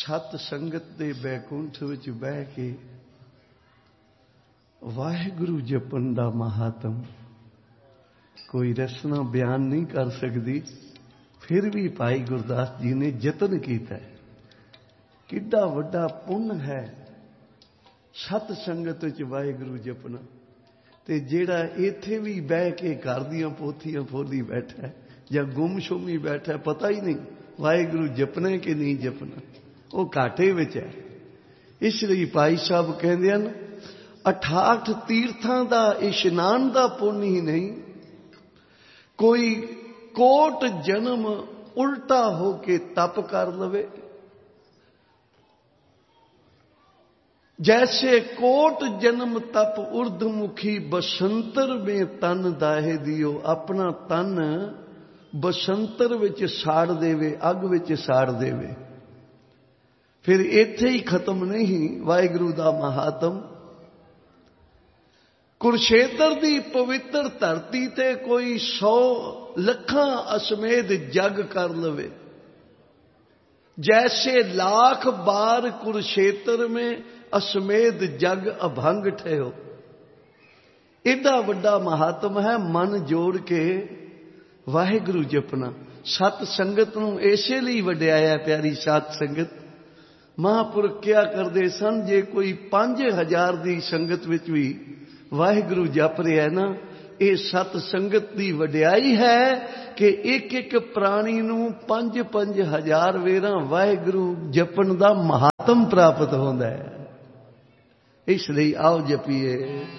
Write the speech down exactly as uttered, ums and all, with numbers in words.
सत संगत दे बैकुंठ विच बह के वाहिगुरु जपन दा महात्म कोई रसना बयान नहीं कर सकती। फिर भी भाई गुरदास जी ने यतन किया। किड्डा वड्डा पुण्य है सत संगत विच वाहिगुरु जपना। ते जेड़ा इत्थे भी बह के घर दियां पोथियां फोली बैठा या गुमशुमी बैठा, पता ही नहीं वाहिगुरु जपना है कि नहीं जपना, वो घाटे विच है। इसलिए भाई साहब कहते हैं अठाठ तीर्थां दा इशनान दा पुण्य ही नहीं, कोई कोट जन्म उल्टा होके तप कर लवे। जैसे कोट जन्म तप उर्धमुखी बसंतर में तन दाहे दियो, अपना तन बसंतर विच साड़ देवे, अग विच साड़ देवे। फिर इत्थे ही खत्म नहीं वाहिगुरु दा महात्म। कुरुक्षेत्र दी पवित्र धरती ते कोई सौ लखां अश्वमेध जग कर लवे। जैसे लाख बार कुरुक्षेत्र में अश्वमेध जग अभंग ठहरो। एडा वड्डा महात्म है मन जोड़ के वाहिगुरु जपना। सत संगत नूं इसे लिए वड्याया प्यारी सत संगत। महापुरख क्या करते सन, जे कोई पांच हजार की संगत विच भी वाहिगुरु जप रहा है ना, ये सत संगत की वड्याई है कि एक एक प्राणी नूं पंज पंज हजार वेरा वाहिगुरु जपन का महात्म प्राप्त होता है। इसलिए आओ जपीए।